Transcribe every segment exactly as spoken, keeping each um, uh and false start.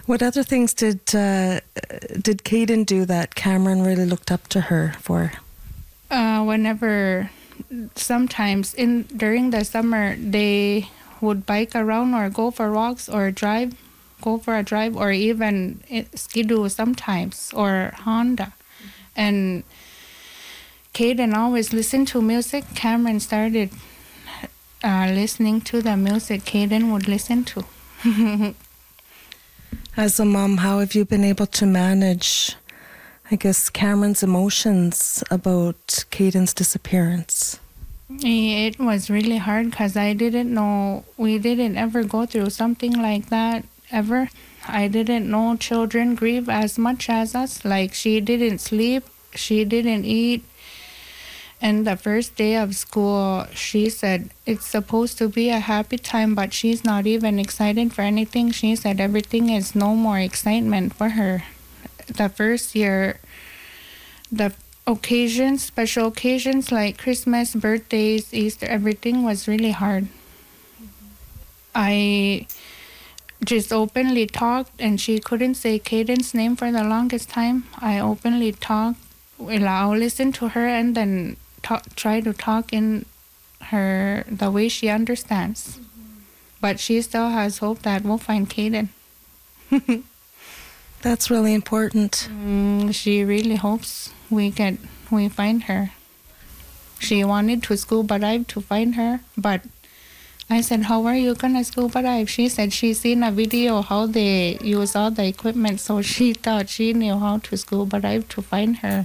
What other things did uh, did Caden do that Cameron really looked up to her for? Uh, whenever, sometimes in during the summer, they would bike around or go for walks or drive, go for a drive, or even Ski-Doo sometimes, or Honda. And Caden always listened to music. Cameron started uh, listening to the music Caden would listen to. As a mom, how have you been able to manage, I guess, Cameron's emotions about Caden's disappearance? It was really hard because I didn't know, we didn't ever go through something like that, ever. I didn't know children grieve as much as us. Like, she didn't sleep, she didn't eat. And the first day of school, she said it's supposed to be a happy time, but she's not even excited for anything. She said everything is no more excitement for her. The first year, the occasions, special occasions like Christmas, birthdays, Easter, everything was really hard. I just openly talked, and she couldn't say Caden's name for the longest time. I openly talked. Well, I'll listen to her and then talk, try to talk in her the way she understands. Mm-hmm. But she still has hope that we'll find Caden. That's really important. Mm, she really hopes we get we find her. She wanted to scuba dive to find her, but I said, how are you gonna scuba dive? She said she seen a video how they use all the equipment, so she thought she knew how to scuba dive to find her.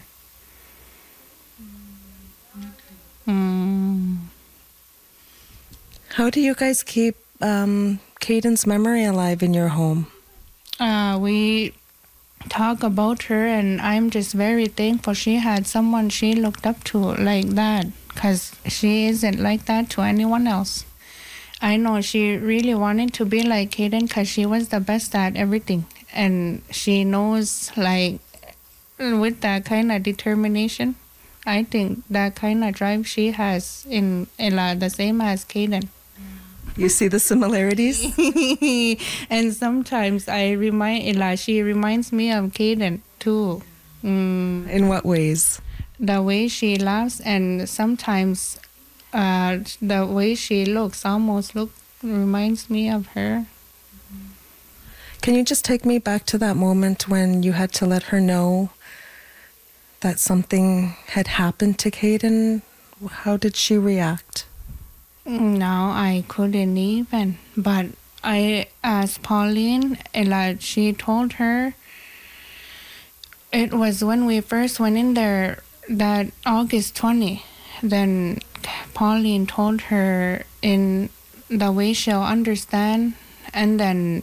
Mm. How do you guys keep um, Caden's memory alive in your home? Uh, we talk about her, and I'm just very thankful she had someone she looked up to like that, because she isn't like that to anyone else. I know she really wanted to be like Caden because she was the best at everything, and she knows, like, with that kind of determination, I think that kind of drive she has in Ella, the same as Caden. You see the similarities? And sometimes I remind Ella, she reminds me of Caden too. Mm. In what ways? The way she laughs, and sometimes uh, the way she looks almost look reminds me of her. Can you just take me back to that moment when you had to let her know that something had happened to Caden? How did she react? No, I couldn't even. But I asked Pauline, Ella, she told her, it was when we first went in there, that August twentieth. Then Pauline told her in the way she'll understand. And then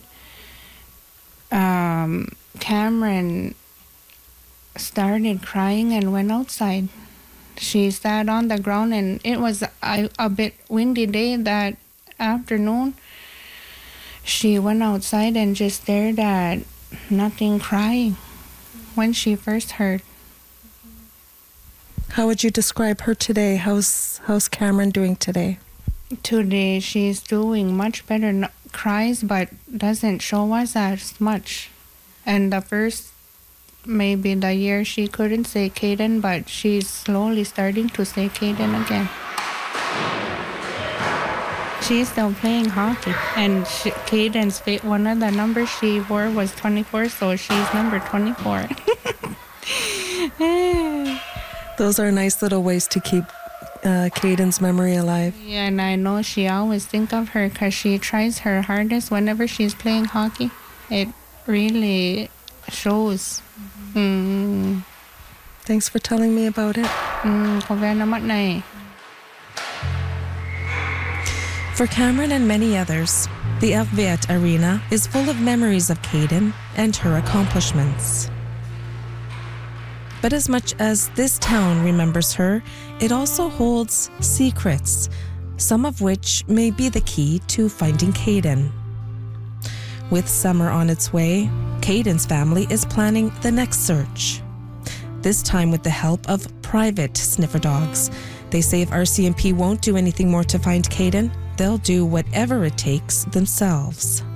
um, Cameron started crying and went outside. She sat on the ground, and it was a, a bit windy day that afternoon. She went outside and just stared at nothing, crying when she first heard. How would you describe her today? How's, how's Cameron doing today? Today she's doing much better. No, cries, but doesn't show us as much. And the first maybe the year she couldn't say Caden, but she's slowly starting to say Caden again. She's still playing hockey, and she, Caden's one of the numbers she wore was twenty-four, so she's number twenty-four. Those are nice little ways to keep uh, Caden's memory alive. Yeah, and I know she always think of her because she tries her hardest whenever she's playing hockey. It really shows. Mm. Thanks for telling me about it. Mm, For Cameron and many others, the Elkveat Arena is full of memories of Caden and her accomplishments. But as much as this town remembers her, it also holds secrets, some of which may be the key to finding Caden. With summer on its way, Caden's family is planning the next search. This time with the help of private sniffer dogs. They say if R C M P won't do anything more to find Caden, they'll do whatever it takes themselves.